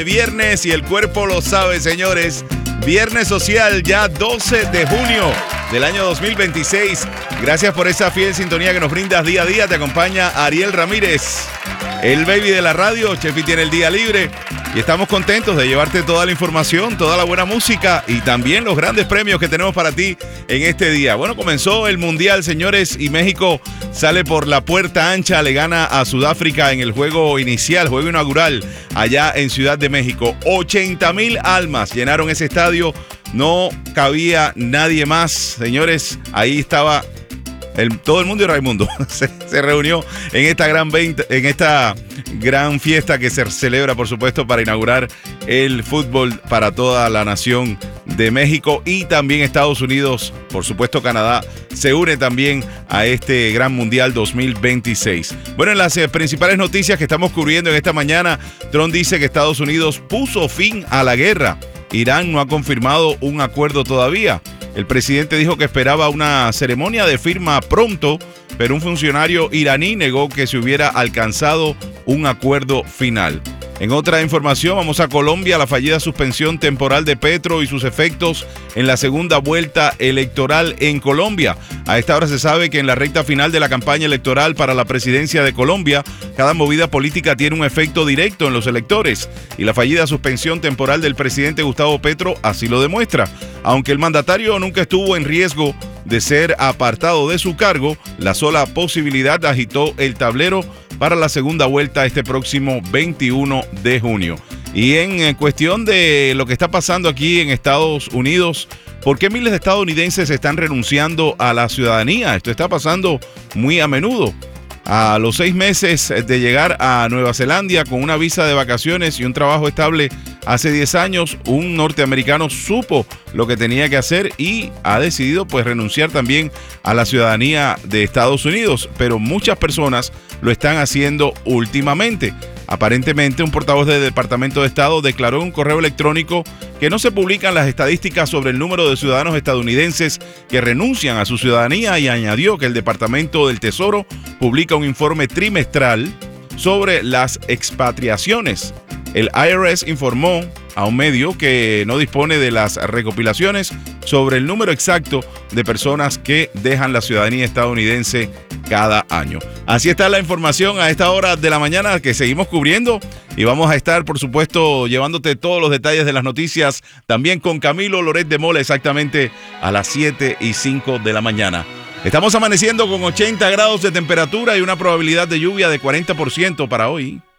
Viernes y el cuerpo lo sabe, señores. Viernes social, ya 12 de junio del año 2026. Gracias por esa fiel sintonía que nos brindas día a día. Te acompaña Ariel Ramírez, el baby de la radio. Chefi tiene el día libre y estamos contentos de llevarte toda la información, toda la buena música y también los grandes premios que tenemos para ti en este día. Bueno, comenzó el Mundial, señores, y México sale por la puerta ancha, le gana a Sudáfrica en el juego inicial, juego inaugural, allá en Ciudad de México. 80,000 almas llenaron ese estadio, no cabía nadie más, señores, ahí estaba todo el mundo y Raimundo se reunió en esta gran fiesta que se celebra, por supuesto, para inaugurar el fútbol para toda la nación de México y también Estados Unidos, por supuesto Canadá, se une también a este gran mundial 2026. Bueno, en las principales noticias que estamos cubriendo en esta mañana, Trump dice que Estados Unidos puso fin a la guerra. Irán no ha confirmado un acuerdo todavía. El presidente dijo que esperaba una ceremonia de firma pronto, pero un funcionario iraní negó que se hubiera alcanzado un acuerdo final. En otra información, vamos a Colombia, la fallida suspensión temporal de Petro y sus efectos en la segunda vuelta electoral en Colombia. A esta hora se sabe que en la recta final de la campaña electoral para la presidencia de Colombia, cada movida política tiene un efecto directo en los electores y la fallida suspensión temporal del presidente Gustavo Petro así lo demuestra. Aunque el mandatario nunca estuvo en riesgo de ser apartado de su cargo, la sola posibilidad agitó el tablero para la segunda vuelta este próximo 21 de junio. Y en cuestión de lo que está pasando aquí en Estados Unidos, ¿por qué miles de estadounidenses están renunciando a la ciudadanía? Esto está pasando muy a menudo. A los 6 meses de llegar a Nueva Zelanda con una visa de vacaciones y un trabajo estable hace 10 años, un norteamericano supo lo que tenía que hacer y ha decidido pues renunciar también a la ciudadanía de Estados Unidos, pero muchas personas lo están haciendo últimamente. Aparentemente, un portavoz del Departamento de Estado declaró en un correo electrónico que no se publican las estadísticas sobre el número de ciudadanos estadounidenses que renuncian a su ciudadanía y añadió que el Departamento del Tesoro publica un informe trimestral sobre las expatriaciones. El IRS informó a un medio que no dispone de las recopilaciones sobre el número exacto de personas que dejan la ciudadanía estadounidense cada año. Así está la información a esta hora de la mañana que seguimos cubriendo y vamos a estar, por supuesto, llevándote todos los detalles de las noticias también con Camilo Loret de Mola exactamente a las 7:05 de la mañana. Estamos amaneciendo con 80 grados de temperatura y una probabilidad de lluvia de 40% para hoy.